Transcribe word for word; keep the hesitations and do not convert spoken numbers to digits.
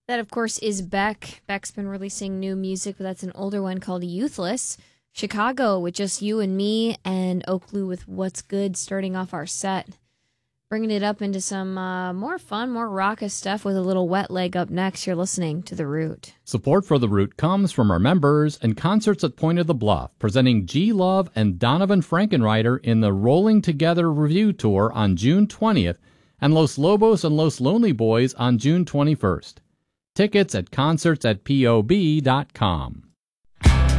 That, of course, is Beck. Beck's been releasing new music, but that's an older one called Youthless. Chicago with Just You and Me, and Oakley with What's Good starting off our set. Bringing it up into some uh, more fun, more raucous stuff with a little Wet Leg up next. You're listening to The Root. Support for The Root comes from our members and Concerts at Point of the Bluff, presenting G. Love and Donovan Frankenreiter in the Rolling Together Review Tour on June twentieth, and Los Lobos and Los Lonely Boys on June twenty-first. Tickets at concerts at P O B dot com.